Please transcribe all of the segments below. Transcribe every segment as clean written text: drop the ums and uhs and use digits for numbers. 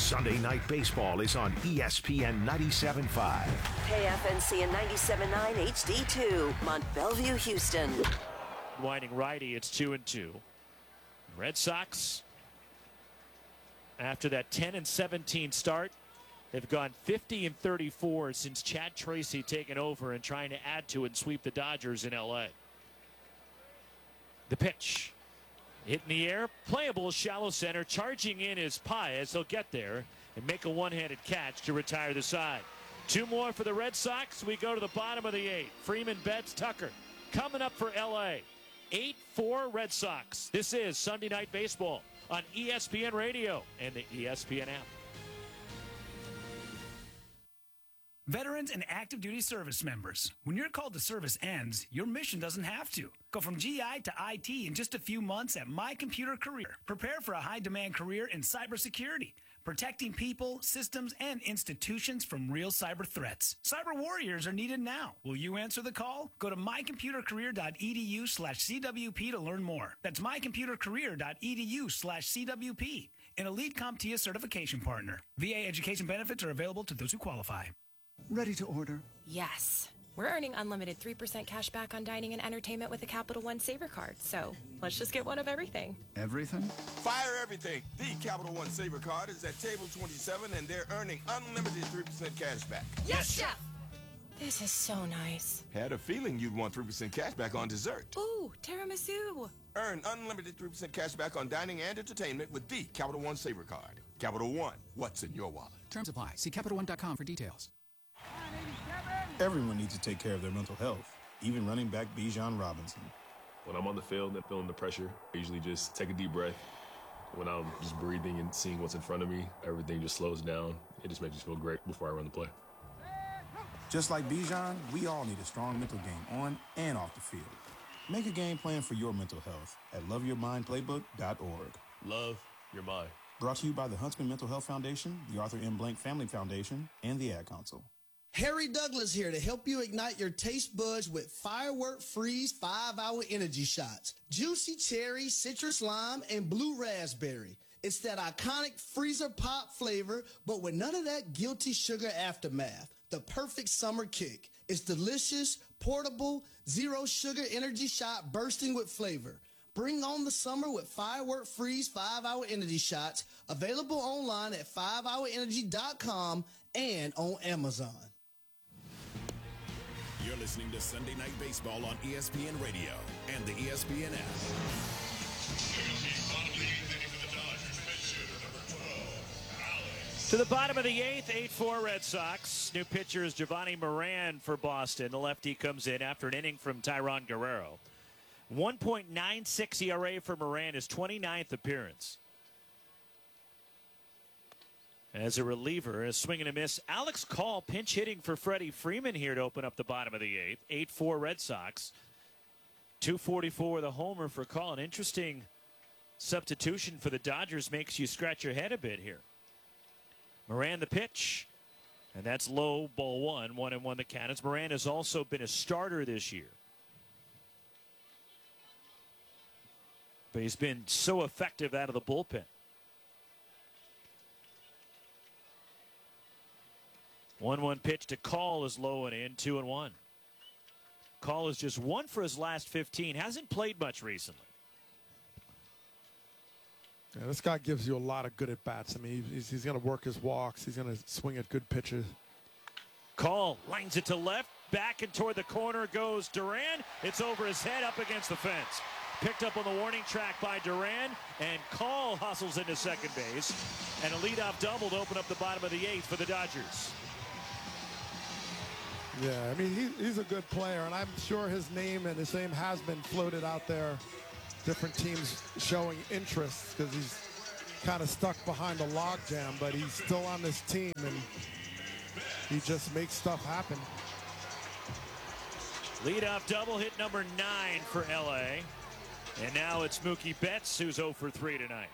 Sunday Night Baseball is on ESPN 97.5. KFNC and 97.9 HD2, Mont Bellevue, Houston. Winding righty, it's 2-2. Red Sox, after that 10-17 start, they've gone 50-34 since Chad Tracy taken over and trying to add to it and sweep the Dodgers in L.A. The pitch. Hit in the air, playable shallow center, charging in is Paez. He'll get there and make a one-handed catch to retire the side. Two more for the Red Sox. We go to the bottom of the eighth. Freeman, Betts, Tucker coming up for L.A. 8-4 Red Sox. This is Sunday Night Baseball on ESPN Radio and the ESPN app. Veterans and active duty service members, when your call to service ends, your mission doesn't have to. Go from GI to IT in just a few months at My Computer Career. Prepare for a high-demand career in cybersecurity, protecting people, systems, and institutions from real cyber threats. Cyber warriors are needed now. Will you answer the call? Go to mycomputercareer.edu/CWP to learn more. That's mycomputercareer.edu/CWP, an elite CompTIA certification partner. VA education benefits are available to those who qualify. Ready to order? Yes. We're earning unlimited 3% cash back on dining and entertainment with the Capital One Saver Card. So let's just get one of everything. Everything? Fire everything. The Capital One Saver Card is at table 27, and they're earning unlimited 3% cash back. Yes, Chef! This is so nice. Had a feeling you'd want 3% cash back on dessert. Ooh, tiramisu. Earn unlimited 3% cash back on dining and entertainment with the Capital One Saver Card. Capital One, what's in your wallet? Terms apply. See CapitalOne.com for details. Everyone needs to take care of their mental health, even running back Bijan Robinson. When I'm on the field and feeling the pressure, I usually just take a deep breath. When I'm just breathing and seeing what's in front of me, everything just slows down. It just makes me feel great before I run the play. Just like Bijan, we all need a strong mental game on and off the field. Make a game plan for your mental health at loveyourmindplaybook.org. Love your mind. Brought to you by the Huntsman Mental Health Foundation, the Arthur M. Blank Family Foundation, and the Ad Council. Harry Douglas here to help you ignite your taste buds with Firework Freeze 5-Hour Energy Shots. Juicy cherry, citrus lime, and blue raspberry. It's that iconic freezer pop flavor, but with none of that guilty sugar aftermath. The perfect summer kick. It's delicious, portable, zero sugar energy shot bursting with flavor. Bring on the summer with Firework Freeze 5-Hour Energy Shots, available online at 5hourenergy.com and on Amazon. You're listening to Sunday Night Baseball on ESPN Radio and the ESPN app. To the bottom of the eighth, 8-4 Red Sox. New pitcher is Giovanni Moran for Boston. The lefty comes in after an inning from Tyron Guerrero. 1.96 ERA for Moran, his 29th appearance. As a reliever, a swing and a miss. Alex Call pinch hitting for Freddie Freeman here to open up the bottom of the eighth. 8-4 Red Sox. 244 with a homer for Call. An interesting substitution for the Dodgers, makes you scratch your head a bit here. Moran the pitch, and that's low, ball one. 1-1 the count. As Moran has also been a starter this year. But he's been so effective out of the bullpen. 1-1 pitch to Call is low and in, 2-1. Call is just 1 for his last 15. Hasn't played much recently. Yeah, this guy gives you a lot of good at-bats. I mean, he's going to work his walks. He's going to swing at good pitches. Call lines it to left. Back and toward the corner goes Duran. It's over his head up against the fence. Picked up on the warning track by Duran, and Call hustles into second base. And a leadoff double to open up the bottom of the eighth for the Dodgers. Yeah, I mean, he's a good player, and I'm sure his name has been floated out there. Different teams showing interest because he's kind of stuck behind the logjam, but he's still on this team, and he just makes stuff happen. Leadoff double, hit number 9 for L.A. And now it's Mookie Betts, who's 0 for 3 tonight.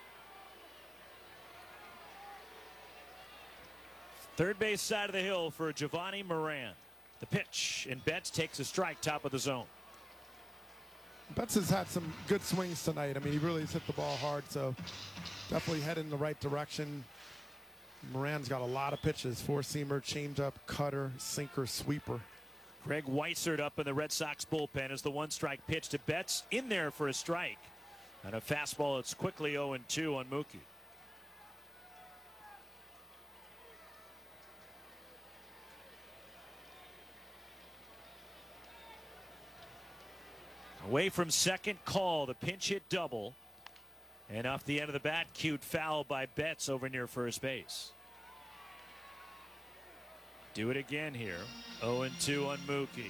Third base side of the hill for Giovanni Moran. The pitch, and Betts takes a strike, top of the zone. Betts has had some good swings tonight. I mean, he really has hit the ball hard, so definitely heading in the right direction. Moran's got a lot of pitches: four-seamer, changeup, cutter, sinker, sweeper. Greg Weissert up in the Red Sox bullpen as the one-strike pitch to Betts in there for a strike. And a fastball that's quickly 0-2 on Mookie. Away from second, call the pinch hit double. And off the end of the bat, cute foul by Betts over near first base. Do it again here. 0-2 on Mookie.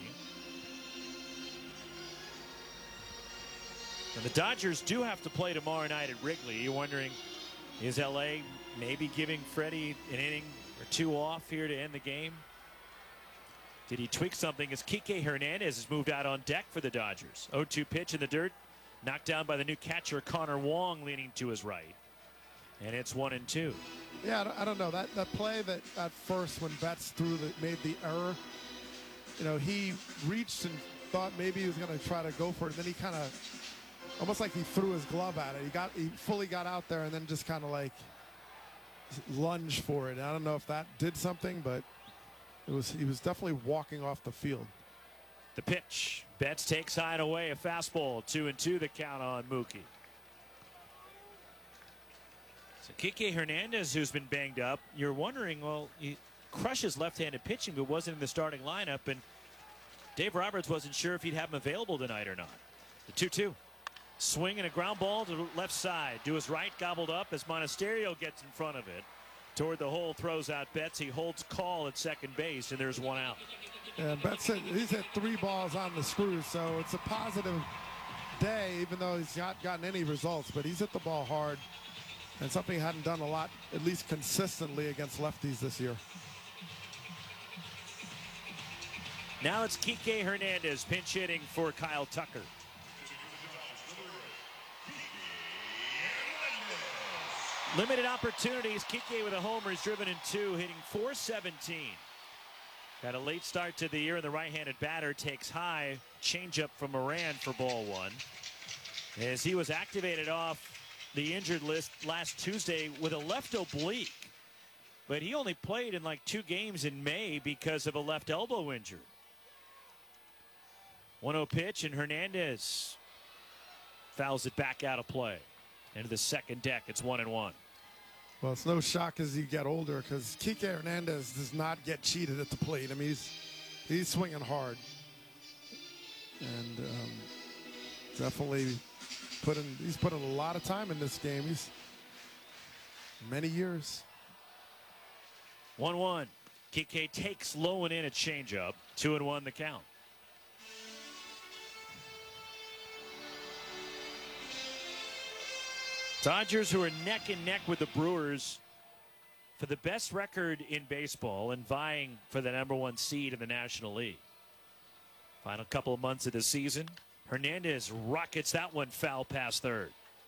And the Dodgers do have to play tomorrow night at Wrigley. You're wondering, is LA maybe giving Freddie an inning or two off here to end the game? Did he tweak something as Kike Hernandez has moved out on deck for the Dodgers? 0-2 pitch in the dirt. Knocked down by the new catcher, Connor Wong, leaning to his right. And it's 1-2. Yeah, I don't know. That play that at first when Betts made the error, you know, he reached and thought maybe he was going to try to go for it. And then he kind of, almost like he threw his glove at it. He fully got out there and then just kind of like lunged for it. I don't know if that did something, but he was definitely walking off the field. The pitch. Betts takes high and away. A fastball. 2-2 the count on Mookie. So Kike Hernandez, who's been banged up, you're wondering, well, he crushes left-handed pitching, but wasn't in the starting lineup, and Dave Roberts wasn't sure if he'd have him available tonight or not. The 2-2. Swing and a ground ball to the left side. To his right, gobbled up as Monasterio gets in front of it. Toward the hole, throws out Betts. He holds call at second base, and there's one out. And Betts he's hit 3 balls on the screws, so it's a positive day, even though he's not gotten any results. But he's hit the ball hard, and something he hadn't done a lot, at least consistently, against lefties this year. Now it's Kike Hernandez pinch hitting for Kyle Tucker. Limited opportunities. Kike with a homer. He's driven in 2, hitting .417. Got a late start to the year, and the right-handed batter takes high. Changeup from Moran for ball 1. As he was activated off the injured list last Tuesday with a left oblique. But he only played in like 2 games in May because of a left elbow injury. 1-0 pitch, and Hernandez fouls it back out of play. Into the second deck, it's 1-1. Well, it's no shock as you get older because Kike Hernandez does not get cheated at the plate. I mean, he's swinging hard. And definitely he's put in a lot of time in this game. He's many years. 1-1. Kike takes low and in a changeup. 2-1 the count. Dodgers, who are neck and neck with the Brewers for the best record in baseball and vying for the #1 seed in the National League. Final couple of months of the season. Hernandez rockets that one foul past third.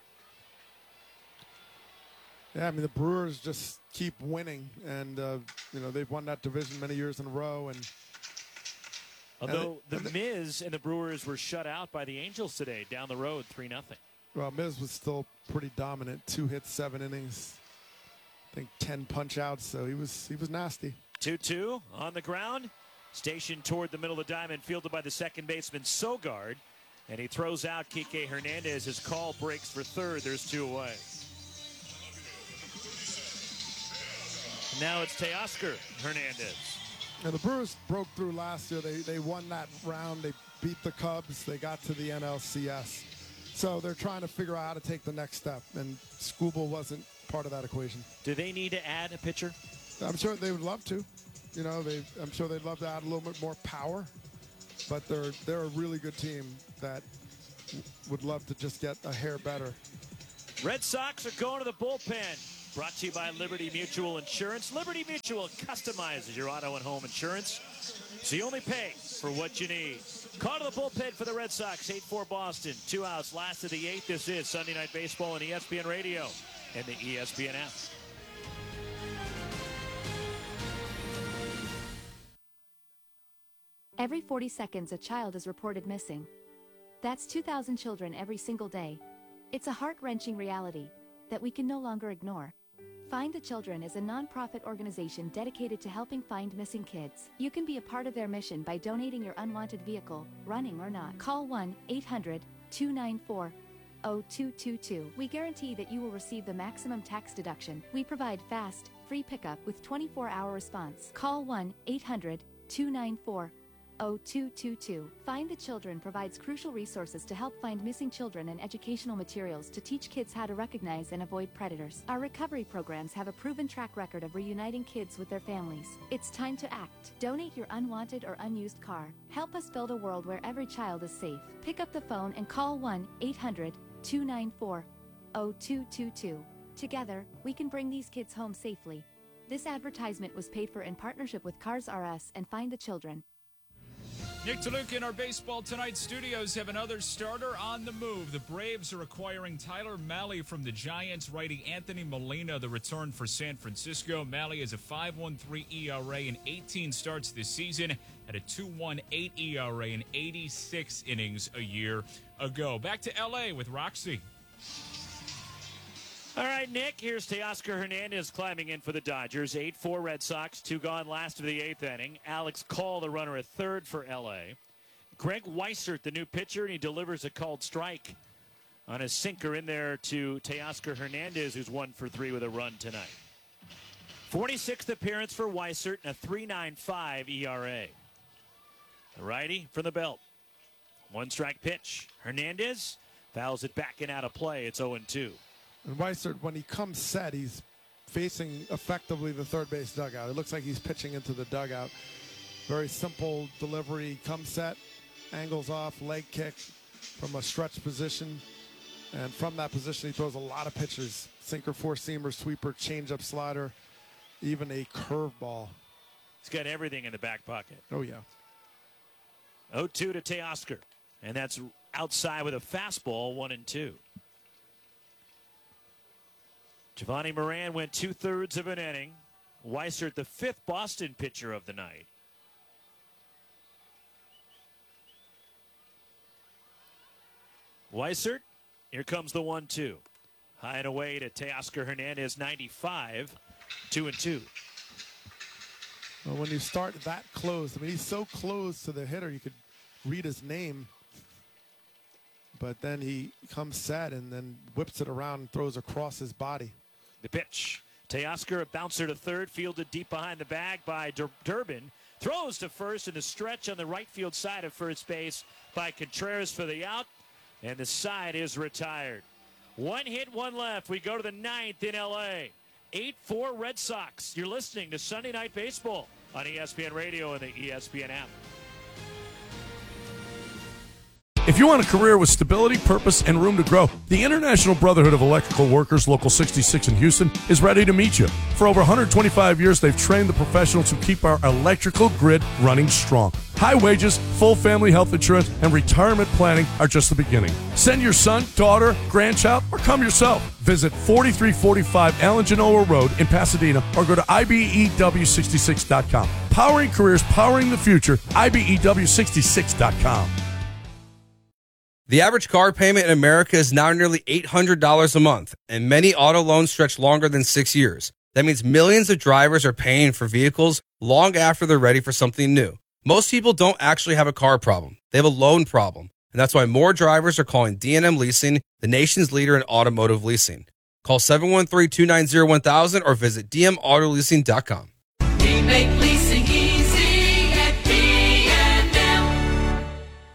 Yeah, I mean, the Brewers just keep winning, and you know, they've won that division many years in a row. And although the Miz and the Brewers were shut out by the Angels today, down the road 3-0. Well, Miz was still pretty dominant. 2 hits, 7 innings. I think 10 punch outs, so he was nasty. 2-2 on the ground. Stationed toward the middle of the diamond, fielded by the second baseman Sogard. And he throws out Kike Hernandez. His call breaks for third. There's 2 away. Now it's Teoscar Hernandez. And the Brewers broke through last year. They won that round. They beat the Cubs. They got to the NLCS. So they're trying to figure out how to take the next step, and Skubal wasn't part of that equation. Do they need to add a pitcher? I'm sure they would love to. You know, I'm sure they'd love to add a little bit more power, but they're a really good team that would love to just get a hair better. Red Sox are going to the bullpen. Brought to you by Liberty Mutual Insurance. Liberty Mutual customizes your auto and home insurance, so you only pay for what you need. Call to the bullpen for the Red Sox. 8-4 Boston. 2 outs. Last of the 8th. This is Sunday Night Baseball on ESPN Radio and the ESPN app. Every 40 seconds, a child is reported missing. That's 2,000 children every single day. It's a heart-wrenching reality that we can no longer ignore. Find the Children is a non-profit organization dedicated to helping find missing kids. You can be a part of their mission by donating your unwanted vehicle, running or not. Call 1-800-294-0222. We guarantee that you will receive the maximum tax deduction. We provide fast, free pickup with 24-hour response. Call 1-800-294-0222. Find the Children provides crucial resources to help find missing children and educational materials to teach kids how to recognize and avoid predators. Our recovery programs have a proven track record of reuniting kids with their families. It's time to act. Donate your unwanted or unused car. Help us build a world where every child is safe. Pick up the phone and call 1-800-294-0222. Together, we can bring these kids home safely. This advertisement was paid for in partnership with Cars R Us and Find the Children. Nick DeLuca in our Baseball Tonight studios have another starter on the move. The Braves are acquiring Tyler Mahle from the Giants. Righty Anthony Molina, the return for San Francisco. Mahle has a 5.13 ERA in 18 starts this season, had a 2.18 ERA in 86 innings a year ago. Back to L.A. with Roxy. All right, Nick, here's Teoscar Hernandez climbing in for the Dodgers. 8-4 Red Sox, 2 gone last of the 8th inning. Alex Call, the runner, at third for L.A. Greg Weissert, the new pitcher, and he delivers a called strike on a sinker in there to Teoscar Hernandez, who's 1 for 3 with a run tonight. 46th appearance for Weissert and a 3.95 ERA. The righty from the belt. 1-strike pitch. Hernandez fouls it back and out of play. It's 0-2. And Weissert, when he comes set, he's facing effectively the third base dugout. It looks like he's pitching into the dugout. Very simple delivery. Comes set, angles off, leg kick from a stretch position. And from that position, he throws a lot of pitches. Sinker, four-seamer, sweeper, changeup, slider, even a curveball. He's got everything in the back pocket. Oh, yeah. 0-2 to Teoscar. And that's outside with a fastball, 1-2. Giovanni Moran went 2/3 of an inning. Weissert, the 5th Boston pitcher of the night. Weissert, here comes the 1-2. High and away to Teoscar Hernandez, 95, 2-2. Well, when you start that close, I mean, he's so close to the hitter, you could read his name. But then he comes set and then whips it around and throws across his body. The pitch. Teoscar, a bouncer to third, fielded deep behind the bag by Durbin. Throws to first in the stretch on the right field side of first base by Contreras for the out. And the side is retired. 1 hit, 1 left. We go to the 9th in L.A. 8-4 Red Sox. You're listening to Sunday Night Baseball on ESPN Radio and the ESPN app. If you want a career with stability, purpose, and room to grow, the International Brotherhood of Electrical Workers, Local 66 in Houston, is ready to meet you. For over 125 years, they've trained the professionals who keep our electrical grid running strong. High wages, full family health insurance, and retirement planning are just the beginning. Send your son, daughter, grandchild, or come yourself. Visit 4345 Alan Genoa Road in Pasadena or go to IBEW66.com. Powering careers, powering the future, IBEW66.com. The average car payment in America is now nearly $800 a month, and many auto loans stretch longer than 6 years. That means millions of drivers are paying for vehicles long after they're ready for something new. Most people don't actually have a car problem. They have a loan problem, and that's why more drivers are calling D&M Leasing, the nation's leader in automotive leasing. Call 713-290-1000 or visit dmautoleasing.com. We make leasing easy at D&M.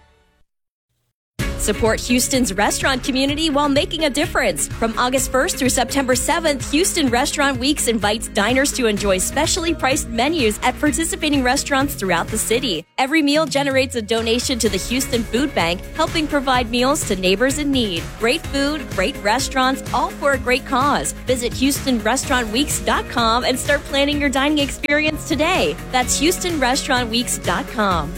Support Houston's restaurant community while making a difference. From August 1st through September 7th, Houston Restaurant Weeks invites diners to enjoy specially priced menus at participating restaurants throughout the city. Every meal generates a donation to the Houston Food Bank, helping provide meals to neighbors in need. Great food, great restaurants, all for a great cause. Visit HoustonRestaurantWeeks.com and start planning your dining experience today. That's HoustonRestaurantWeeks.com.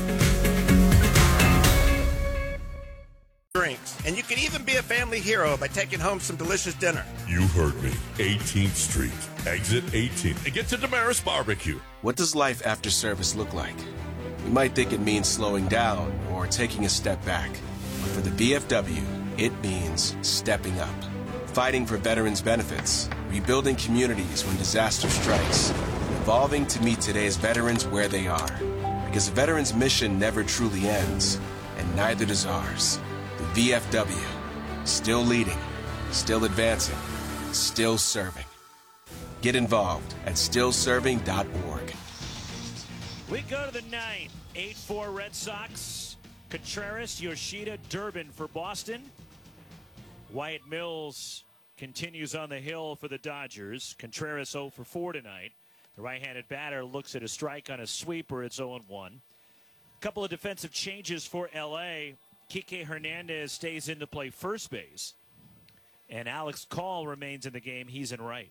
Drinks, and you can even be a family hero by taking home some delicious dinner. You heard me. 18th Street, exit 18th, and get to Damaris Barbecue. What does life after service look like? You might think it means slowing down or taking a step back. But for the BFW, it means stepping up. Fighting for veterans' benefits, rebuilding communities when disaster strikes, evolving to meet today's veterans where they are. Because a veteran's mission never truly ends, and neither does ours. The VFW, still leading, still advancing, still serving. Get involved at stillserving.org. We go to the ninth. 8-4 Red Sox. Contreras, Yoshida, Durbin for Boston. Wyatt Mills continues on the hill for the Dodgers. Contreras 0 for 4 tonight. The right-handed batter looks at a strike on a sweeper. It's 0-1. A couple of defensive changes for L.A. Kike Hernandez stays in to play first base. And Alex Call remains in the game. He's in right.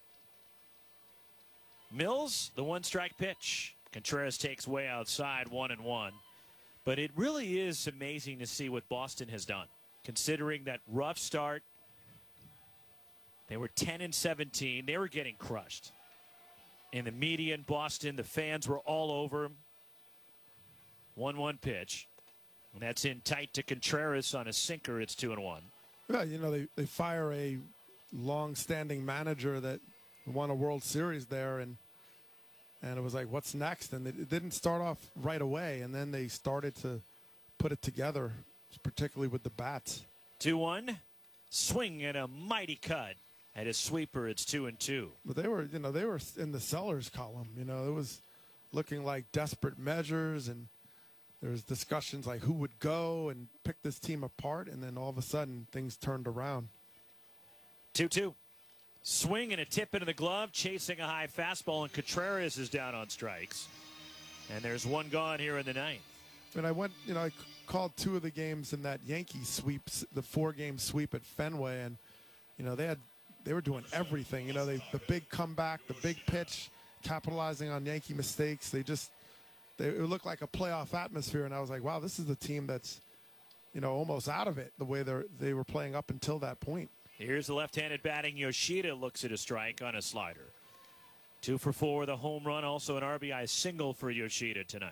Mills, the one-strike pitch. Contreras takes way outside, 1-1. But it really is amazing to see what Boston has done, considering that rough start. They were 10-17. They were getting crushed. In the media in Boston, the fans were all over him. 1-1 pitch. And that's in tight to Contreras on a sinker. It's 2-1. Yeah, you know, they fire a long-standing manager that won a World Series there, and it was like, what's next? And it didn't start off right away, and then they started to put it together, particularly with the bats. 2-1. Swing and a mighty cut. At his sweeper, it's 2-2. But they were in the sellers column. You know, it was looking like desperate measures, and there was discussions like who would go and pick this team apart, and then all of a sudden things turned around. 2-2. Swing and a tip into the glove, chasing a high fastball, and Contreras is down on strikes. And there's one gone here in the ninth. And I called 2 of the games in that Yankees sweeps, the 4-game sweep at Fenway, and they were doing everything. You know, the big comeback, the big pitch, capitalizing on Yankee mistakes. It looked like a playoff atmosphere, and I was like, wow, this is the team that's, almost out of it, the way they were playing up until that point. Here's the left-handed batting Yoshida, looks at a strike on a slider. 2 for 4 with a home run, also an RBI single for Yoshida tonight.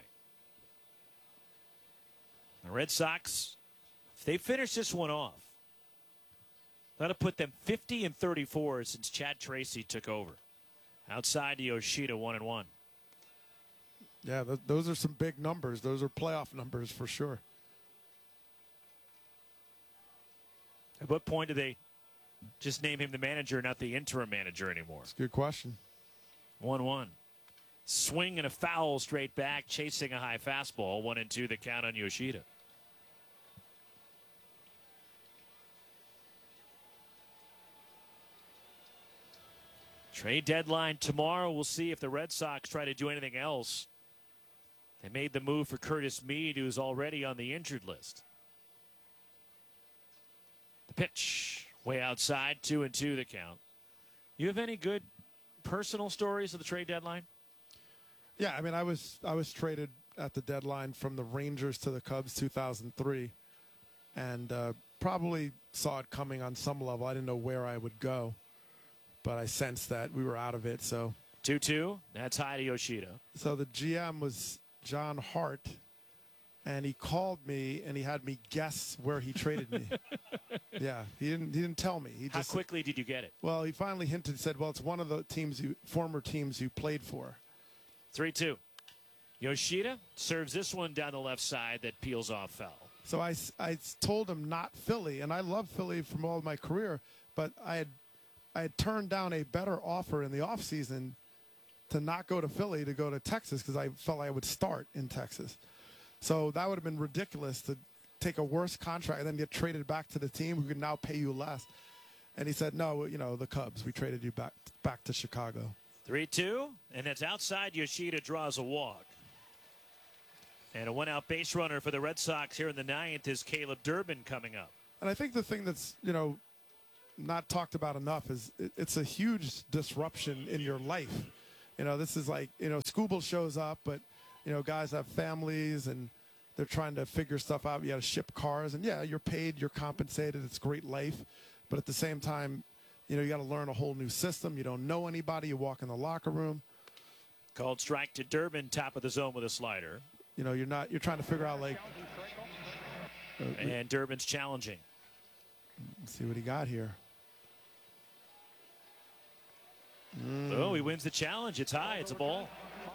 The Red Sox, if they finish this one off, that'll put them 50-34 since Chad Tracy took over. Outside to Yoshida, 1-1. Yeah, those are some big numbers. Those are playoff numbers for sure. At what point do they just name him the manager, not the interim manager anymore? That's a good question. 1-1. Swing and a foul straight back, chasing a high fastball. 1-2 the count on Yoshida. Trade deadline tomorrow. We'll see if the Red Sox try to do anything else. They made the move for Curtis Mead, who's already on the injured list. The pitch, way outside, 2-2 the count. You have any good personal stories of the trade deadline? Yeah, I mean, I was traded at the deadline from the Rangers to the Cubs 2003, and probably saw it coming on some level. I didn't know where I would go, but I sensed that we were out of it. So 2-2. That's high to Yoshida. So the GM was John Hart, and he called me and he had me guess where he traded me. Yeah, he didn't tell me. How quickly did you get it? Well, he finally hinted, said, "Well, it's one of the former teams you played for." 3-2. Yoshida serves this one down the left side that peels off foul. So I told him not Philly, and I love Philly from all of my career, but I had turned down a better offer in the offseason to not go to Philly, to go to Texas, because I felt I would start in Texas. So that would have been ridiculous to take a worse contract and then get traded back to the team who could now pay you less. And he said, no, the Cubs, we traded you back to Chicago. 3-2, and that's outside. Yoshida draws a walk. And a one-out base runner for the Red Sox here in the ninth is Caleb Durbin coming up. And I think the thing that's, not talked about enough is it's a huge disruption in your life. This is like, Scooble shows up, but, guys have families and they're trying to figure stuff out. You got to ship cars, and yeah, you're paid, you're compensated. It's great life. But at the same time, you got to learn a whole new system. You don't know anybody. You walk in the locker room. Called strike to Durbin, top of the zone with a slider. You're trying to figure out and Durbin's challenging. Let's see what he got here. he wins the challenge. It's high. It's a ball.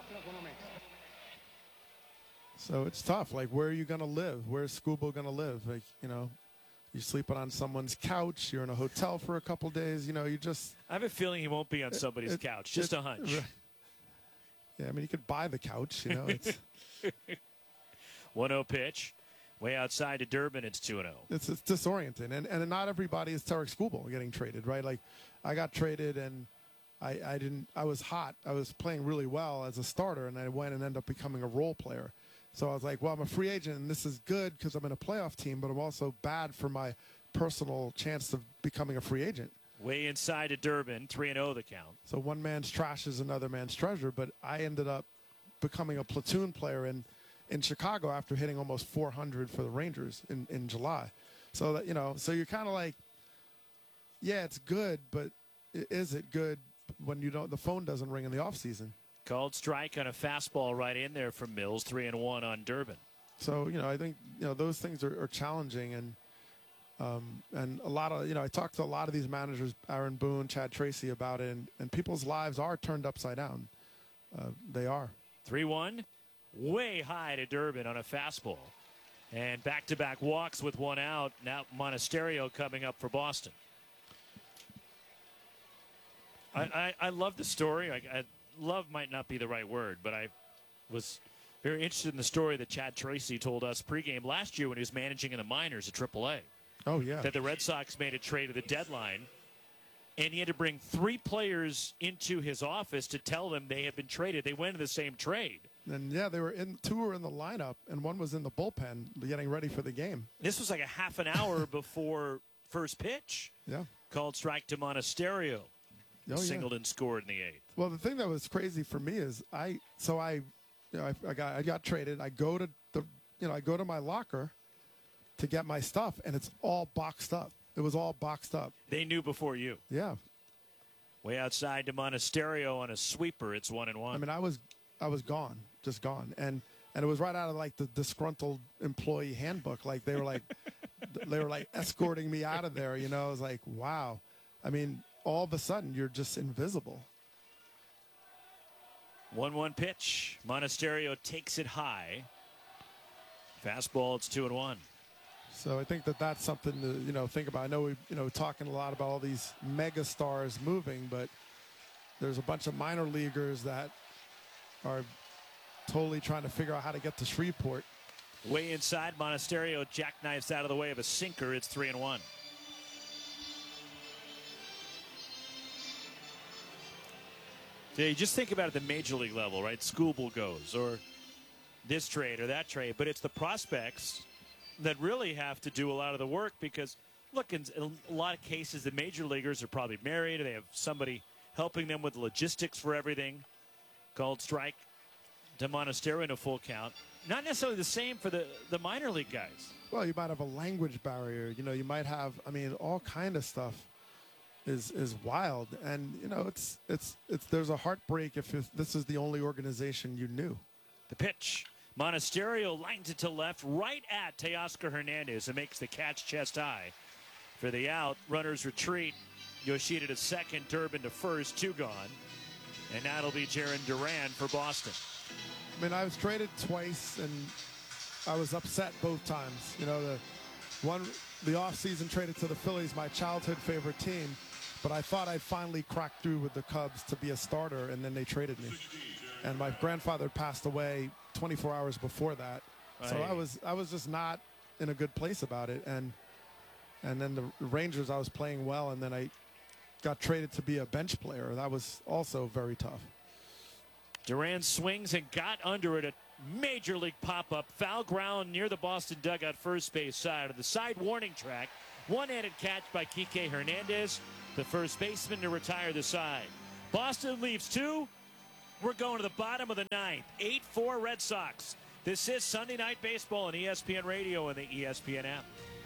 So it's tough. Like, where are you going to live? Where's Skubal going to live? Like, you're sleeping on someone's couch. You're in a hotel for a couple days. You just. I have a feeling he won't be on somebody's couch. Just a hunch. Yeah, I mean, you could buy the couch. It's 1-0 pitch. Way outside to Durbin, it's 2-0. It's disorienting. And not everybody is Tarik Skubal getting traded, right? Like, I got traded and I was hot. I was playing really well as a starter, and I went and ended up becoming a role player. So I was like, well, I'm a free agent, and this is good because I'm in a playoff team, but I'm also bad for my personal chance of becoming a free agent. Way inside to Durbin, 3-0 the count. So one man's trash is another man's treasure, but I ended up becoming a platoon player in Chicago after hitting almost 400 for the Rangers in July. So that, so you're kind of like, yeah, it's good, but is it good when the phone doesn't ring in the offseason? Called strike on a fastball right in there from Mills, 3-1 on Durbin. So, I think, those things are challenging. And a lot of, I talked to a lot of these managers, Aaron Boone, Chad Tracy, about it, and people's lives are turned upside down. They are. 3-1, way high to Durbin on a fastball. And back-to-back walks with one out. Now Monasterio coming up for Boston. I love the story. Love might not be the right word, but I was very interested in the story that Chad Tracy told us pregame last year when he was managing in the minors at AAA. Oh, yeah. That the Red Sox made a trade at the deadline, and he had to bring 3 players into his office to tell them they had been traded. They went in the same trade. And, yeah, 2 were in the lineup, and 1 was in the bullpen getting ready for the game. This was like a half an hour before first pitch. Yeah. Called strike to Monasterio. Singleton scored in the 8th. Well, the thing that was crazy for me is I got traded. I go to my locker to get my stuff, and it's all boxed up. It was all boxed up. They knew before you. Yeah. Way outside to Monasterio on a sweeper. It's 1-1. I mean, I was gone, just gone, and it was right out of like the disgruntled employee handbook. Like they were like escorting me out of there. I was like, wow. I mean, all of a sudden you're just invisible. 1-1 pitch. Monasterio takes it high. Fastball. It's 2-1. So I think that's something to think about. I know we're talking a lot about all these mega stars moving, but there's a bunch of minor leaguers that are totally trying to figure out how to get to Shreveport. Way inside, Monasterio jackknifes out of the way of a sinker. It's 3-1. Yeah, you just think about it at the major league level, right? Skubal goes, or this trade or that trade, but it's the prospects that really have to do a lot of the work because, look, in a lot of cases, the major leaguers are probably married, or they have somebody helping them with logistics for everything. Called strike to Monasterio in a full count. Not necessarily the same for the minor league guys. Well, you might have a language barrier. You might have, all kind of stuff is wild. And, it's there's a heartbreak if this is the only organization you knew. The pitch. Monasterio lines it to left, right at Teoscar Hernandez, and makes the catch chest high. For the out, runners retreat. Yoshida to second, Durbin to first, 2 gone. And that'll be Jarren Duran for Boston. I mean, I was traded twice, and I was upset both times. The offseason traded to the Phillies, my childhood favorite team, but I thought I'd finally crack through with the Cubs to be a starter, and then they traded me. And my grandfather passed away 24 hours before that. So I was just not in a good place about it. And then the Rangers, I was playing well, and then I got traded to be a bench player. That was also very tough. Duran swings and got under it. A major league pop-up. Foul ground near the Boston dugout first base side of the side warning track. One-handed catch by Kike Hernandez, the first baseman, to retire the side. Boston leaves 2. We're going to the bottom of the 9th. 8-4 Red Sox. This is Sunday Night Baseball on ESPN Radio and the ESPN app.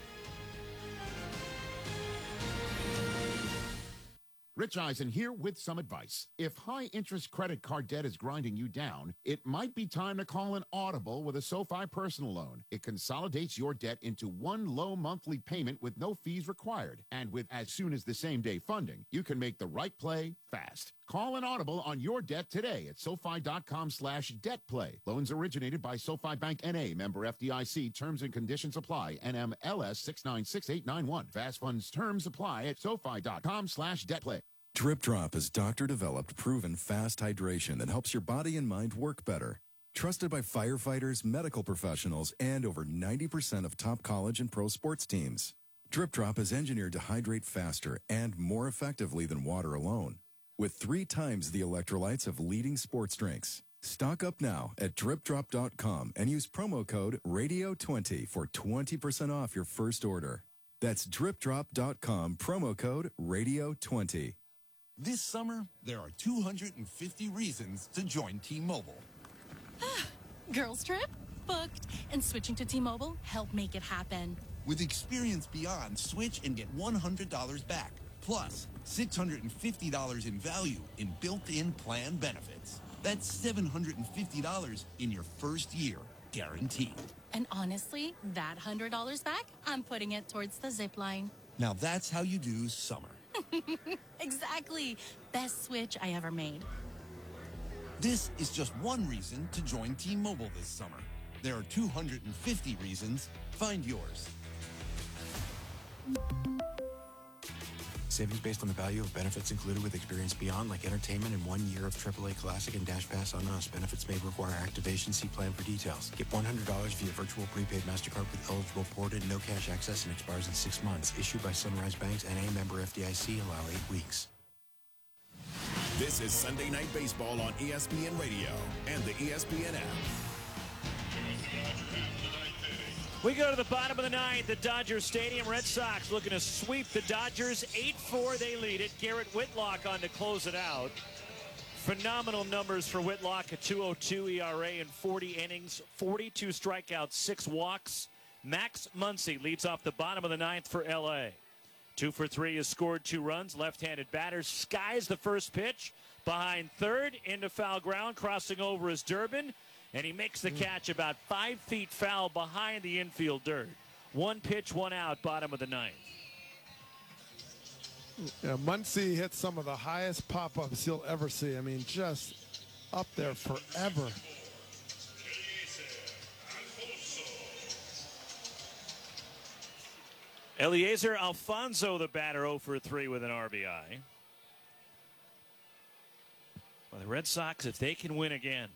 Rich Eisen here with some advice. If high-interest credit card debt is grinding you down, it might be time to call an audible with a SoFi personal loan. It consolidates your debt into one low monthly payment with no fees required. And with as soon as the same-day funding, you can make the right play fast. Call an audible on your debt today at SoFi.com/debtplay. Loans originated by SoFi Bank N.A., member FDIC. Terms and conditions apply. NMLS 696891. Fast funds terms apply at SoFi.com/debtplay. Drip Drop is doctor-developed, proven fast hydration that helps your body and mind work better. Trusted by firefighters, medical professionals, and over 90% of top college and pro sports teams. Drip Drop is engineered to hydrate faster and more effectively than water alone, with 3 times the electrolytes of leading sports drinks. Stock up now at dripdrop.com and use promo code RADIO20 for 20% off your first order. That's dripdrop.com, promo code RADIO20. This summer, there are 250 reasons to join T-Mobile. Girls trip? Booked. And switching to T-Mobile helped make it happen. With Experience Beyond, switch and get $100 back. Plus, $650 in value in built-in plan benefits. That's $750 in your first year, guaranteed. And honestly, that $100 back, I'm putting it towards the zip line. Now that's how you do summer. Exactly. Best switch I ever made. This is just one reason to join T-Mobile this summer. There are 250 reasons. Find yours. Savings based on the value of benefits included with Experience Beyond, like entertainment and 1 year of AAA Classic and Dash Pass on us. Benefits may require activation. See plan for details. Get $100 via virtual prepaid MasterCard with eligible ported, no cash access, and expires in 6 months. Issued by Sunrise Banks, N.A. member FDIC. Allow 8 weeks. This is Sunday Night Baseball on ESPN Radio and the ESPN app. We go to the bottom of the ninth at Dodger Stadium. Red Sox looking to sweep the Dodgers. 8-4, they lead it. Garrett Whitlock on to close it out. Phenomenal numbers for Whitlock, a 2.02 ERA in 40 innings, 42 strikeouts, 6 walks. Max Muncy leads off the bottom of the ninth for L.A. 2 for 3 has scored 2 runs. Left-handed batter skies the first pitch. Behind third, into foul ground, crossing over is Durbin. And he makes the catch about 5 feet foul behind the infield dirt. 1 pitch, 1 out, bottom of the ninth. Yeah, Muncy hit some of the highest pop-ups you'll ever see. I mean, just up there forever. Eliezer Alfonso, the batter, 0 for 3 with an RBI. Well, the Red Sox, if they can win again,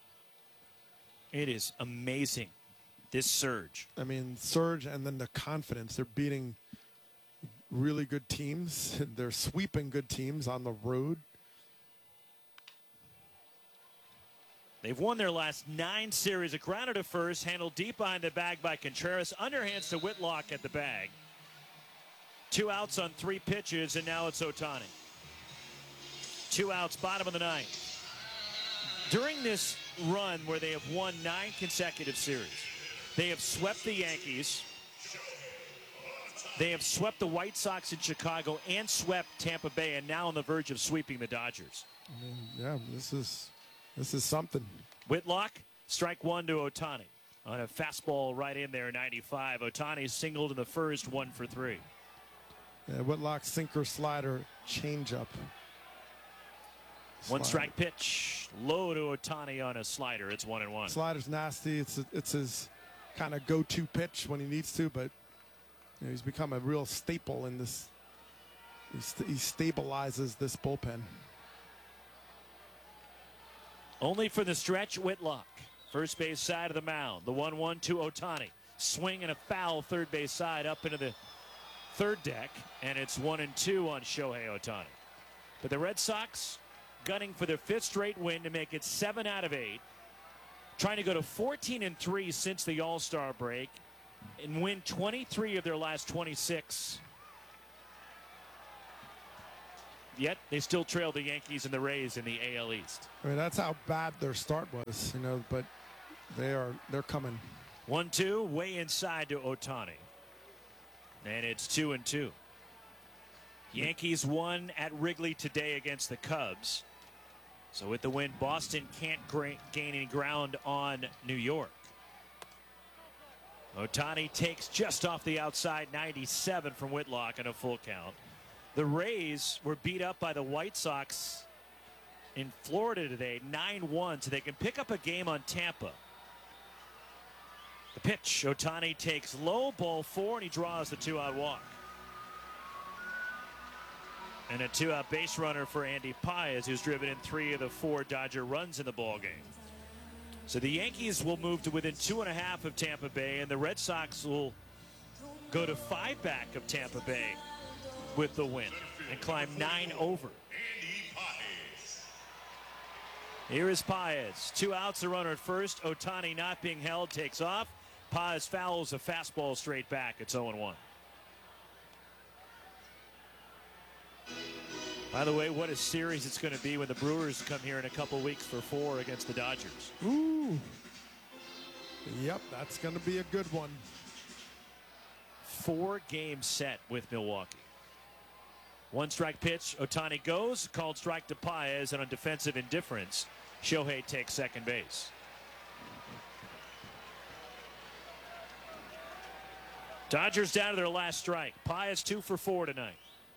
it is amazing, this surge. I mean, surge and then the confidence. They're beating really good teams. They're sweeping good teams on the road. They've won their last 9 series. A grounded to first, handled deep behind the bag by Contreras. Underhands to Whitlock at the bag. 2 outs on 3 pitches, and now it's Ohtani. 2 outs, bottom of the ninth. During this run where they have won 9 consecutive series, they have swept the Yankees, they have swept the White Sox in Chicago, and swept Tampa Bay, and now on the verge of sweeping the Dodgers. I mean, yeah, this is something. Whitlock, strike 1 to Ohtani on a fastball right in there, 95. Ohtani singled in the first, 1 for 3. Yeah, Whitlock, sinker, slider, changeup. 1 strike pitch, low to Ohtani on a slider. It's 1-1. Slider's nasty. It's his kind of go-to pitch when he needs to, but you know, he's become a real staple in this. He stabilizes this bullpen. Only for the stretch, Whitlock. First base side of the mound. The 1-1 to Ohtani. Swing and a foul third base side up into the third deck, and it's 1-2 on Shohei Ohtani. But the Red Sox gunning for their 5th straight win to make it 7 out of 8. Trying to go to 14-3 since the All-Star break and win 23 of their last 26. Yet they still trail the Yankees and the Rays in the AL East. I mean, that's how bad their start was, you know, but they're coming. 1-2, way inside to Ohtani. And it's 2-2. Yankees won at Wrigley today against the Cubs. So with the win, Boston can't gain any ground on New York. Ohtani takes just off the outside, 97 from Whitlock and a full count. The Rays were beat up by the White Sox in Florida today, 9-1, so they can pick up a game on Tampa. The pitch, Ohtani takes low, ball 4, and he draws the 2-out walk. And a 2-out base runner for Andy Paez, who's driven in 3 of the 4 Dodger runs in the ballgame. So the Yankees will move to within 2.5 of Tampa Bay, and the Red Sox will go to 5 back of Tampa Bay with the win and climb 9 over. Here is Paez. 2 outs, a runner at first. Ohtani not being held, takes off. Paez fouls a fastball straight back. It's 0-1. By the way, what a series it's going to be when the Brewers come here in a couple weeks for 4 against the Dodgers. Ooh. Yep, that's going to be a good one. 4-game set with Milwaukee. 1-strike pitch. Ohtani goes. Called strike to Paez, and on defensive indifference, Shohei takes second base. Dodgers down to their last strike. Paez 2 for 4 tonight.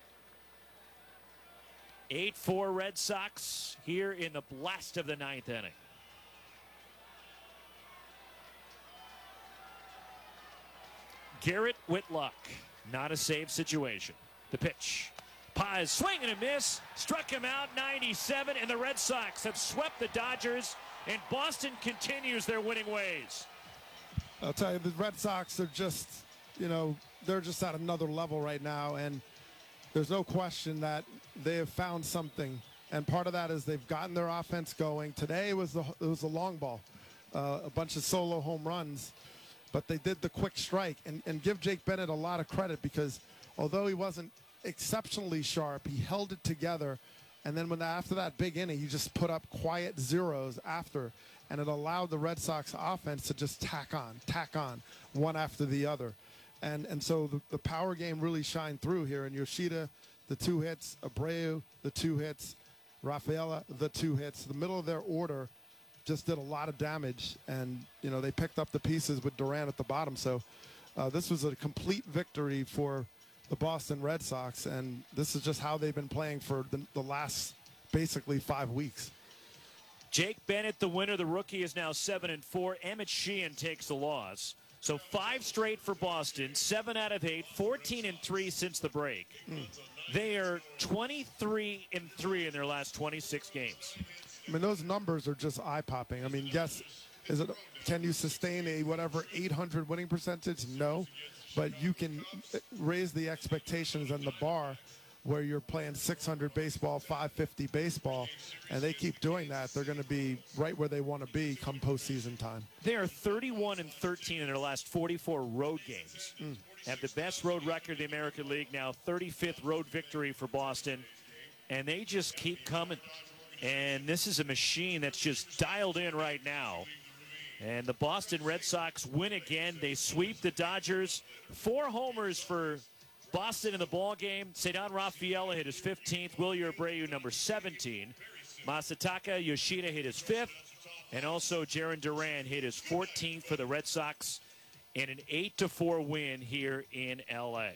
8-4 Red Sox here in the blast of the 9th inning. Garrett Whitlock, not a save situation. The pitch. Paez swing and a miss. Struck him out, 97, and the Red Sox have swept the Dodgers, and Boston continues their winning ways. I'll tell you, the Red Sox are just, they're just at another level right now, and there's no question that they have found something, and part of that is they've gotten their offense going. Today it was a long ball, a bunch of solo home runs, but they did the quick strike, and give Jake Bennett a lot of credit, because although he wasn't exceptionally sharp, he held it together, and then after that big inning, he just put up quiet zeros after, and it allowed the Red Sox offense to just tack on one after the other. And so the power game really shined through here. And Yoshida, the 2 hits. Abreu, the 2 hits. Rafaela, the 2 hits. The middle of their order just did a lot of damage. And, they picked up the pieces with Duran at the bottom. So this was a complete victory for the Boston Red Sox. And this is just how they've been playing for the last basically 5 weeks. Jake Bennett, the winner. The rookie is now 7-4. Emmett Sheehan takes the loss. So 5 straight for Boston, 7 out of 8, 14-3 since the break. They are 23-3 in their last 26 games. I mean, those numbers are just eye-popping. I mean, yes, can you sustain a 800 winning percentage? No, but you can raise the expectations and the bar where you're playing 600 baseball, 550 baseball, and they keep doing that, they're going to be right where they want to be come postseason time. They are 31-13 in their last 44 road games. Have the best road record in the American League now, 35th road victory for Boston, and they just keep coming. And this is a machine that's just dialed in right now. And the Boston Red Sox win again. They sweep the Dodgers. 4 homers for Boston in the ball game. Ceddanne Rafaela hit his 15th. Wilyer Abreu, number 17. Masataka Yoshida hit his 5th. And also Jarren Duran hit his 14th for the Red Sox in an 8-4 win here in L.A.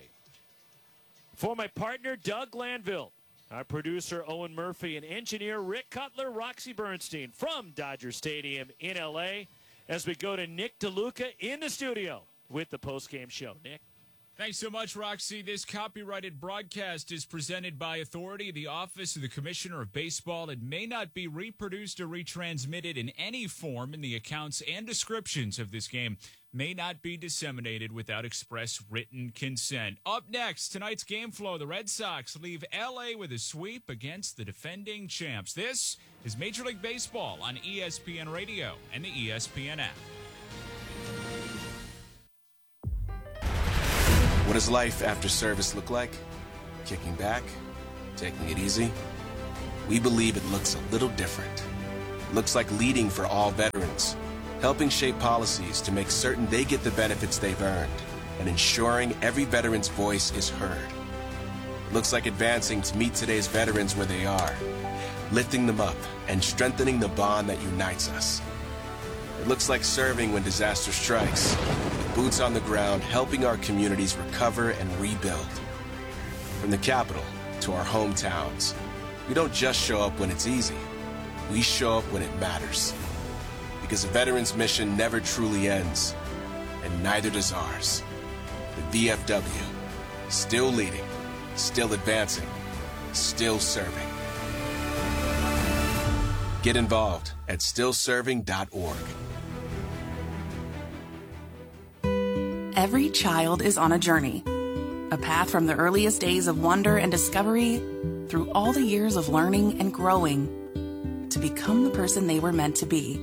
For my partner, Doug Glanville, our producer, Owen Murphy, and engineer, Rick Cutler, Roxy Bernstein from Dodger Stadium in L.A. as we go to Nick DeLuca in the studio with the postgame show. Nick? Thanks so much, Roxy. This copyrighted broadcast is presented by authority of the Office of the Commissioner of Baseball. It may not be reproduced or retransmitted in any form, and the accounts and descriptions of this game may not be disseminated without express written consent. Up next, tonight's game flow, the Red Sox leave L.A. with a sweep against the defending champs. This is Major League Baseball on ESPN Radio and the ESPN app. What does life after service look like? Kicking back? Taking it easy? We believe it looks a little different. It looks like leading for all veterans, helping shape policies to make certain they get the benefits they've earned, and ensuring every veteran's voice is heard. It looks like advancing to meet today's veterans where they are, lifting them up and strengthening the bond that unites us. It looks like serving when disaster strikes, boots on the ground, helping our communities recover and rebuild. From the capital to our hometowns, we don't just show up when it's easy. we show up when it matters. Because a veteran's mission never truly ends, and neither does ours. The VFW, still leading, still advancing, still serving. Get involved at stillserving.org. Every child is on a journey. A path from the earliest days of wonder and discovery through all the years of learning and growing to become the person they were meant to be.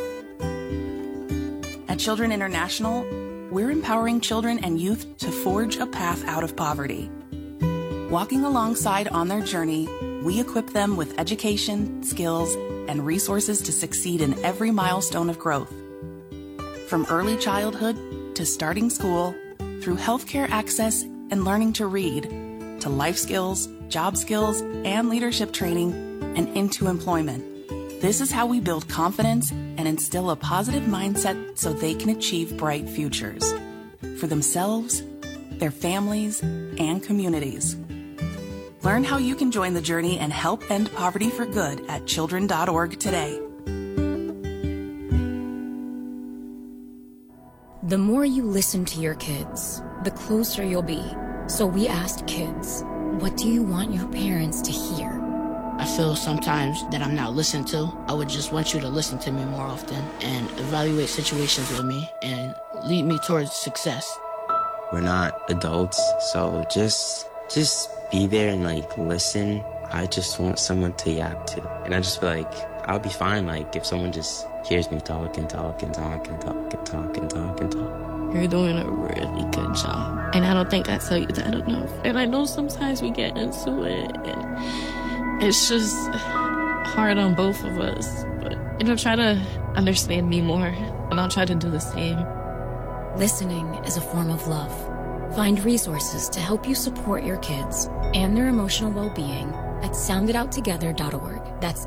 At Children International, we're empowering children and youth to forge a path out of poverty. Walking alongside on their journey, we equip them with education, skills, and resources to succeed in every milestone of growth. From early childhood to starting school, through healthcare access and learning to read, to life skills, job skills, and leadership training, and into employment. This is how we build confidence and instill a positive mindset so they can achieve bright futures for themselves, their families, and communities. Learn how you can join the journey and help end poverty for good at children.org today. The more you listen to your kids, the closer you'll be. So we asked kids, what do you want your parents to hear? I feel sometimes that I'm not listened to. I would just want you to listen to me more often and evaluate situations with me and lead me towards success. We're not adults, so just be there and listen. I just want someone to yap to. And I just feel like I'll be fine if someone just hears me talk and talk and talk and talk and talk and talk and talk. You're doing a really good job. And I don't think I tell you that enough. And I know sometimes we get into it and it's just hard on both of us. But try to understand me more and I'll try to do the same. Listening is a form of love. Find resources to help you support your kids and their emotional well-being at sounditouttogether.org. That's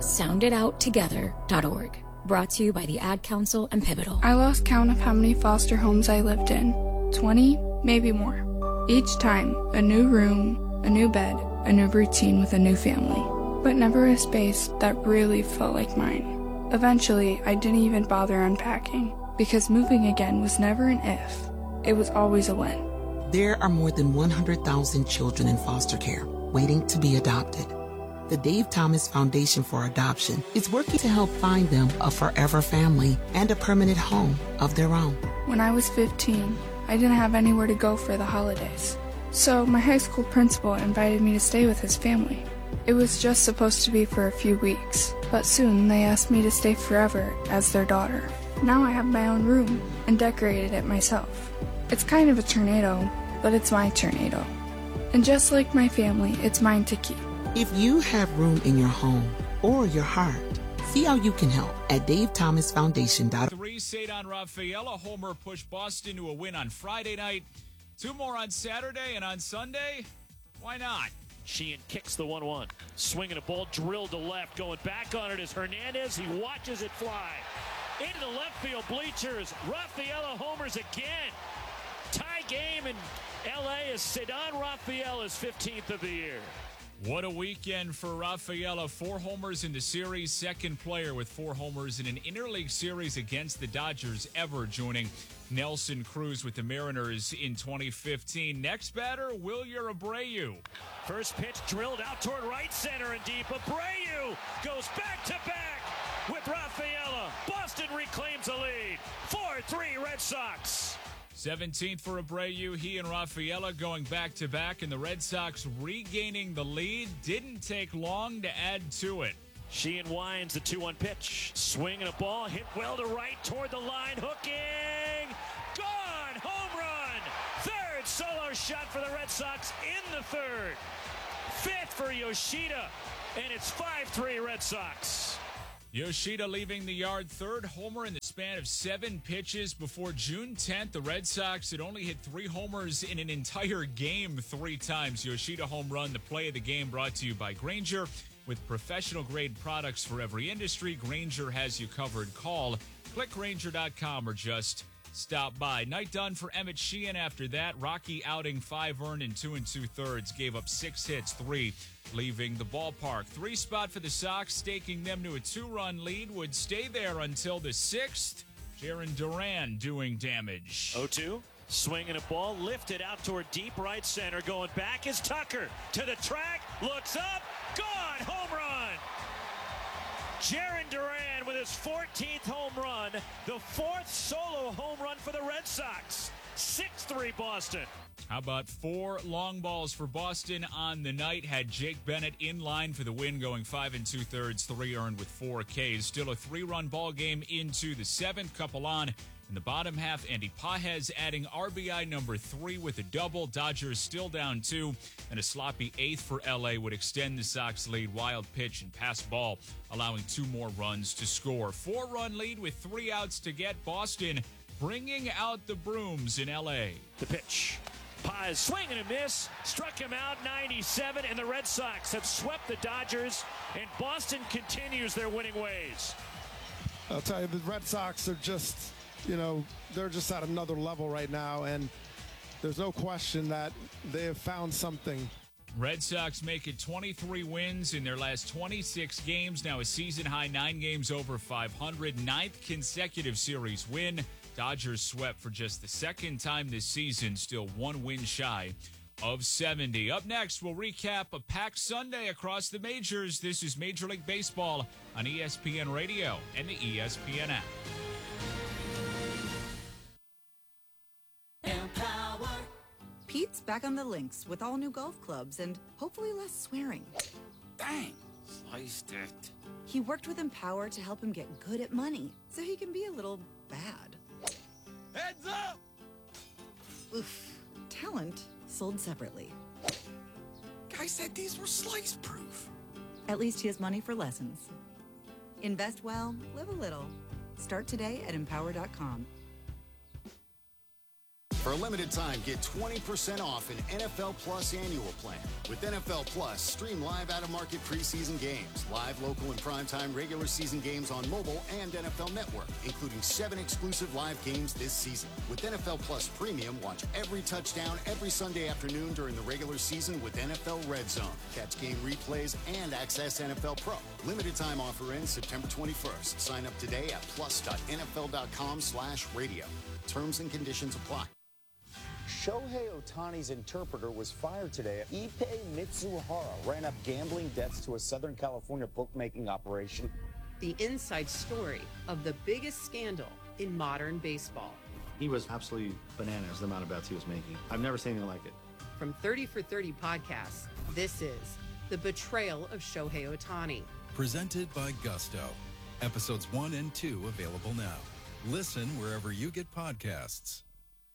sounditouttogether.org. Brought to you by the Ad Council and Pivotal. I lost count of how many foster homes I lived in. 20, maybe more. Each time, a new room, a new bed, a new routine with a new family. But never a space that really felt like mine. Eventually, I didn't even bother unpacking, because moving again was never an if. It was always a when. There are more than 100,000 children in foster care waiting to be adopted. The Dave Thomas Foundation for Adoption is working to help find them a forever family and a permanent home of their own. When I was 15, I didn't have anywhere to go for the holidays. So my high school principal invited me to stay with his family. It was just supposed to be for a few weeks, but soon they asked me to stay forever as their daughter. Now I have my own room and decorated it myself. It's kind of a tornado, but it's my tornado. And just like my family, it's mine to keep. If you have room in your home or your heart, see how you can help at DaveThomasFoundation.org. 3 Cedar Rafaela homer pushed Boston to a win on Friday night. 2 more on Saturday, and on Sunday, why not? Sheehan kicks the 1-1. Swinging a ball drilled to left. Going back on it is Hernandez. He watches it fly. Into the left field bleachers. Rafaela homers again. Tie game in L.A. as Cedar Rafaela's 15th of the year. What a weekend for Rafaela. 4 homers in the series. Second player with 4 homers in an interleague series against the Dodgers ever, joining Nelson Cruz with the Mariners in 2015. Next batter, Wilyer Abreu. First pitch drilled out toward right center and deep. Abreu goes back-to-back with Rafaela. Boston reclaims the lead. 4-3 Red Sox. 17th for Abreu. He and Rafaela going back-to-back, and the Red Sox regaining the lead. Didn't take long to add to it. Sheehan winds the 2-1 pitch. Swinging a ball, hit well to right toward the line. Hooking. Gone. Home run. Third solo shot for the Red Sox in the third. Fifth for Yoshida, and it's 5-3 Red Sox. Yoshida leaving the yard, third homer in the span of 7 pitches. Before June 10th, the Red Sox had only hit 3 homers in an entire game 3 times. Yoshida home run, the play of the game, brought to you by Grainger. With professional-grade products for every industry, Grainger has you covered. Call, click Grainger.com, or just stopped by. Night done for Emmett Sheehan after that. Rocky outing 5 earned in 2 2/3. Gave up 6 hits, 3 leaving the ballpark. 3 spot for the Sox, staking them to a 2-run lead. Would stay there until the 6th. Jaron Duran doing damage. 0-2. Swinging a ball, lifted out toward deep right center. Going back is Tucker to the track. Looks up. Gone. Home run. Jaron Duran with his 14th home run. The 4th solo home run for the Red Sox. 6-3 Boston. How about 4 long balls for Boston on the night? Had Jake Bennett in line for the win, going 5 2/3, 3 earned with 4 Ks. Still a 3-run ball game into the 7th. Couple on in the bottom half. Andy Pages adding RBI number 3 with a double. Dodgers still down 2, and a sloppy 8th for LA would extend the Sox lead. Wild pitch and pass ball, allowing 2 more runs to score. 4-run lead with 3 outs to get. Boston bringing out the brooms in LA. The pitch. Paz swing and a miss, struck him out 97, and the Red Sox have swept the Dodgers, and Boston continues their winning ways. I'll tell you, the Red Sox are just, they're just at another level right now, and there's no question that they have found something. Red Sox make it 23 wins in their last 26 games. Now a season-high 9 games over 500. 9th consecutive series win. Dodgers swept for just the 2nd time this season, still 1 win shy of 70. Up next, we'll recap a packed Sunday across the majors. This is Major League Baseball on ESPN Radio and the ESPN app. Pete's back on the links with all new golf clubs and hopefully less swearing. Dang, sliced it. He worked with Empower to help him get good at money so he can be a little bad. Heads up! Oof. Talent sold separately. Guy said these were slice proof. At least he has money for lessons. Invest well, live a little. Start today at Empower.com. For a limited time, get 20% off an NFL Plus annual plan. With NFL Plus, stream live out-of-market preseason games, live local and primetime regular season games on mobile and NFL Network, including 7 exclusive live games this season. With NFL Plus Premium, watch every touchdown every Sunday afternoon during the regular season with NFL Red Zone. Catch game replays and access NFL Pro. Limited time offer ends September 21st. Sign up today at plus.nfl.com/radio. Terms and conditions apply. Shohei Ohtani's interpreter was fired today. Ippei Mitsuhara ran up gambling debts to a Southern California bookmaking operation. The inside story of the biggest scandal in modern baseball. He was absolutely bananas, the amount of bets he was making. I've never seen anything like it. From 30 for 30 podcasts, this is The Betrayal of Shohei Ohtani. Presented by Gusto. Episodes 1 and 2 available now. Listen wherever you get podcasts.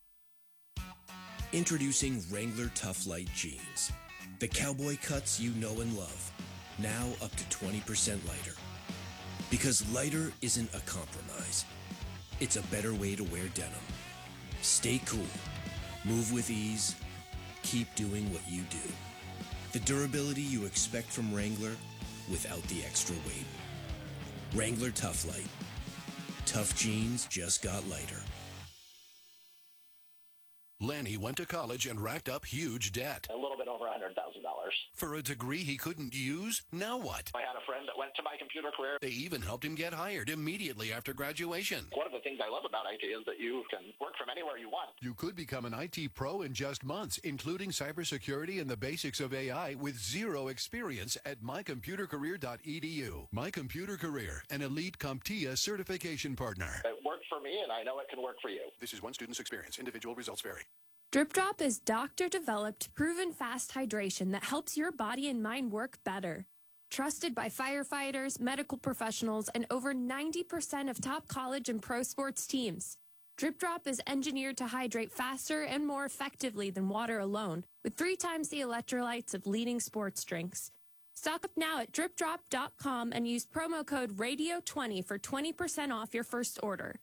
Introducing Wrangler Tough Light Jeans. The cowboy cuts you know and love. Now up to 20% lighter. Because lighter isn't a compromise. It's a better way to wear denim. Stay cool. Move with ease. Keep doing what you do. The durability you expect from Wrangler without the extra weight. Wrangler Tough Light. Tough jeans just got lighter. Lanny went to college and racked up huge debt. A little bit over $100,000. For a degree he couldn't use? Now what? I had a friend that went to My Computer Career. They even helped him get hired immediately after graduation. One of the things I love about IT is that you can work from anywhere you want. You could become an IT pro in just months, including cybersecurity and the basics of AI with zero experience at mycomputercareer.edu. My Computer Career, an elite CompTIA certification partner. It worked for me, and I know it can work for you. This is one student's experience. Individual results vary. Drip Drop is doctor-developed, proven fast hydration that helps your body and mind work better. Trusted by firefighters, medical professionals, and over 90% of top college and pro sports teams. Drip Drop is engineered to hydrate faster and more effectively than water alone, with 3 times the electrolytes of leading sports drinks. Stock up now at dripdrop.com and use promo code RADIO20 for 20% off your first order.